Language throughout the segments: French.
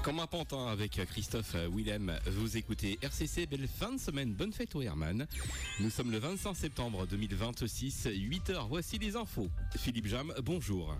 Comme un pantin avec Christophe Willem, vous écoutez RCC, belle fin de semaine, bonne fête au Herman. Nous sommes le 25 septembre 2026, 8h, voici les infos. Philippe Jam, bonjour.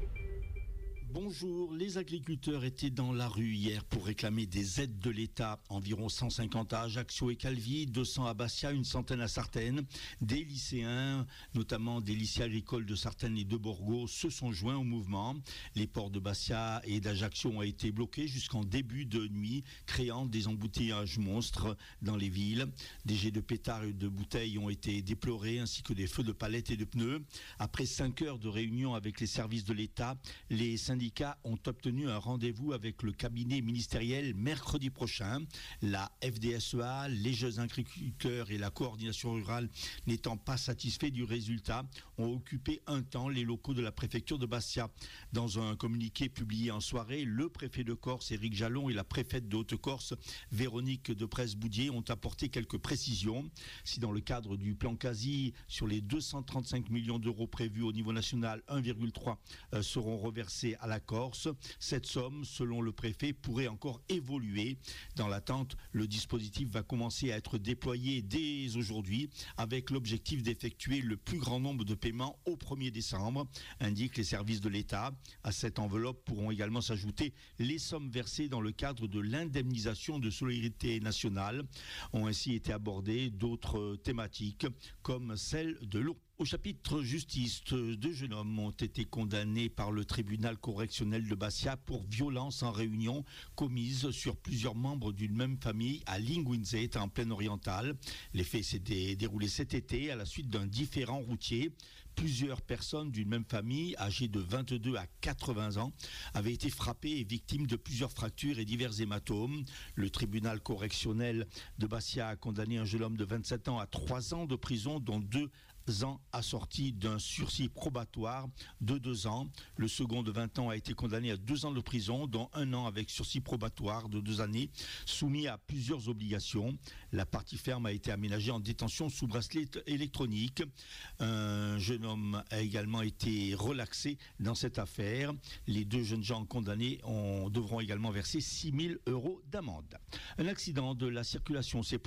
Bonjour, les agriculteurs étaient dans la rue hier pour réclamer des aides de l'État. Environ 150 à Ajaccio et Calvi, 200 à Bastia, une centaine à Sartène. Des lycéens, notamment des lycées agricoles de Sartène et de Borgo, se sont joints au mouvement. Les ports de Bastia et d'Ajaccio ont été bloqués jusqu'en début de nuit, créant des embouteillages monstres dans les villes. Des jets de pétards et de bouteilles ont été déplorés, ainsi que des feux de palettes et de pneus. Après 5 heures de réunion avec les services de l'État, les syndicats ont obtenu un rendez-vous avec le cabinet ministériel mercredi prochain. La FDSEA, les jeunes agriculteurs et la coordination rurale n'étant pas satisfaits du résultat, ont occupé un temps les locaux de la préfecture de Bastia. Dans un communiqué publié en soirée, le préfet de Corse, Éric Jalon, et la préfète de Haute-Corse, Véronique de Presse-Boudier, ont apporté quelques précisions. Si dans le cadre du plan quasi, sur les 235 millions d'euros prévus au niveau national, 1,3 seront reversés à la Corse. Cette somme, selon le préfet, pourrait encore évoluer. Dans l'attente, le dispositif va commencer à être déployé dès aujourd'hui avec l'objectif d'effectuer le plus grand nombre de paiements au 1er décembre, indiquent les services de l'État. À cette enveloppe pourront également s'ajouter les sommes versées dans le cadre de l'indemnisation de solidarité nationale. Ont ainsi été abordées d'autres thématiques comme celle de l'eau. Au chapitre justice, 2 jeunes hommes ont été condamnés par le tribunal correctionnel de Bastia pour violence en réunion commise sur plusieurs membres d'une même famille à Linguinzet, en plaine orientale. Les faits s'étaient déroulés cet été à la suite d'un différend routier. Plusieurs personnes d'une même famille, âgées de 22 à 80 ans, avaient été frappées et victimes de plusieurs fractures et divers hématomes. Le tribunal correctionnel de Bastia a condamné un jeune homme de 27 ans à 3 ans de prison, dont 2 ans assortis d'un sursis probatoire de 2 ans. Le second de 20 ans a été condamné à 2 ans de prison, dont 1 an avec sursis probatoire de 2 années, soumis à plusieurs obligations. La partie ferme a été aménagée en détention sous bracelet électronique. Un jeune homme a également été relaxé dans cette affaire. Les 2 jeunes gens condamnés devront également verser 6 000 € d'amende. Un accident de la circulation s'est